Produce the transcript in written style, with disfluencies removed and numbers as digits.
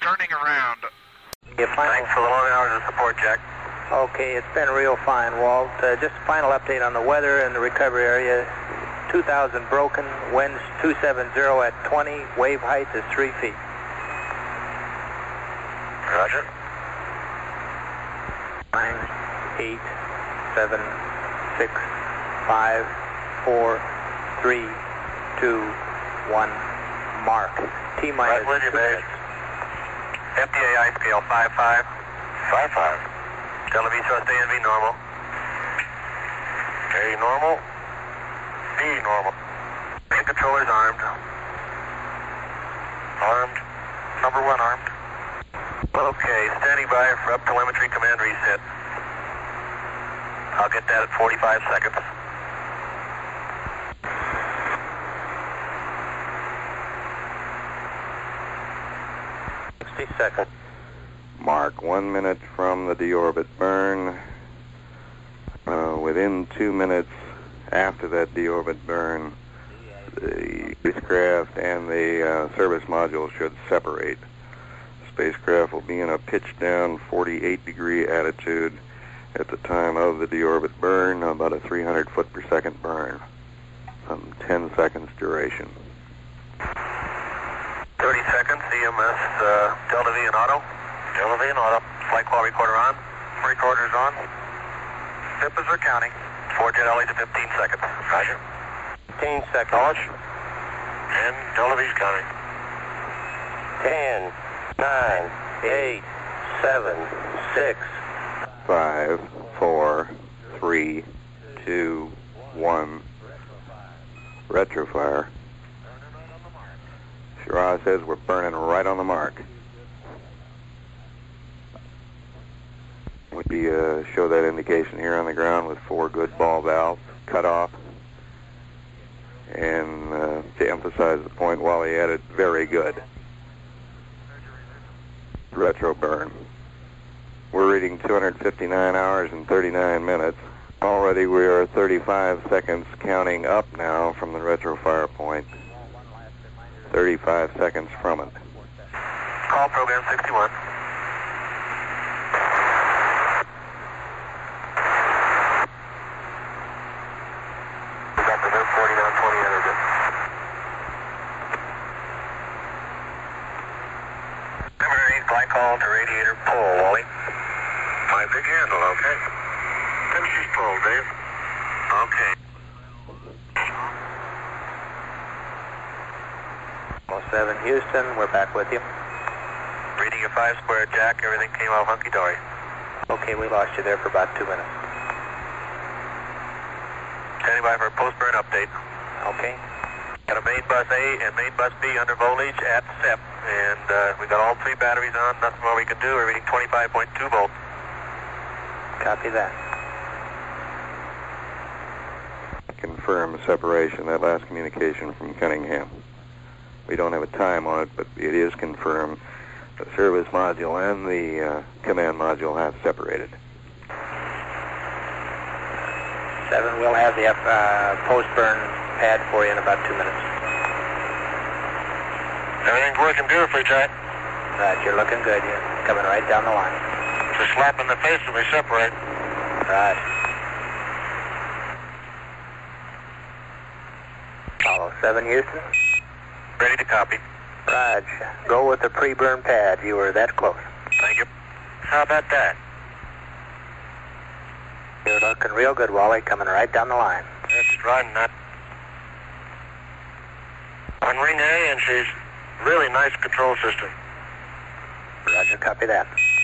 turning around. Thanks for the long hours of support, Jack. Okay, it's been real fine, Walt. Just a final update on the weather in the recovery area. 2,000 broken, winds 270 at 20, wave height is 3 feet. Roger. 9, 8, 7, 6, 5, 4, 3, 2, 1, mark. T-minus. Right with you, base. FDA ice scale 5-5. 5-5. Delta V thrust ANV normal. A normal. B normal. Main controllers armed. Armed. Number 1 armed. Okay, standing by for up telemetry command reset. I'll get that at 45 seconds. Seconds. Mark, 1 minute from the deorbit burn. Within 2 minutes after that deorbit burn, the spacecraft and the service module should separate. The spacecraft will be in a pitch-down 48-degree attitude at the time of the deorbit burn, about a 300 foot per second burn, some 10 seconds duration. 30 seconds, EMS, Delta V and auto. Delta V and auto. Flight call recorder on. Recorder's on. Zippers are counting. 4 jet LA to 15 seconds. Roger. 15 seconds. Knowledge. And Delta V's counting. 10, 9, 8, 7, 6. 5, 4, 3, 2, 1. Retrofire. Shiraz says we're burning right on the mark. We show that indication here on the ground with 4 good ball valves, cut off. And to emphasize the point, Wally added, very good. Retro burn. We're reading 259 hours and 39 minutes. Already we are 35 seconds counting up now from the retrofire point. 35 seconds from it. Call program 61. We got the VIM 40 now, 20 energy. Primary flight call to radiator pull, Wally. 5 big handle, okay. Finish his pull, Dave. Okay. 7 Houston, we're back with you. Reading a 5 square, Jack. Everything came out hunky-dory. Okay, we lost you there for about 2 minutes. Standing by for a post-burn update. Okay. Got a main bus A and main bus B under voltage at SEP. And we got all 3 batteries on. Nothing more we can do. We're reading 25.2 volts. Copy that. Confirm separation, that last communication from Cunningham. We don't have a time on it, but it is confirmed. The service module and the command module have separated. 7, we'll have the post-burn pad for you in about 2 minutes. Everything's working beautifully, Jack. Right, you're looking good. You're coming right down the line. It's a slap in the face when we separate. Right. Follow 7 Houston. Ready to copy. Raj, go with the pre-burn pad. You were that close. Thank you. How about that? You're looking real good, Wally. Coming right down the line. That's riding that. On ring A, and she's really nice control system. Roger, copy that.